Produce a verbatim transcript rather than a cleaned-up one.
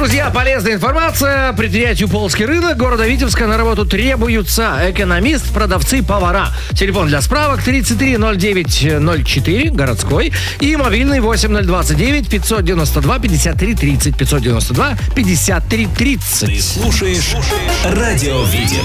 Друзья, полезная информация. Предприятию «Полский рынок» города Витебска на работу требуются экономист, продавцы, повара. Телефон для справок тридцать три ноль девять ноль четыре, городской. И мобильный восемь ноль двадцать девять пятьсот девяносто два пятьдесят три тридцать. пятьсот девяносто два пятьдесят три тридцать. Ты слушаешь Радио Витебск.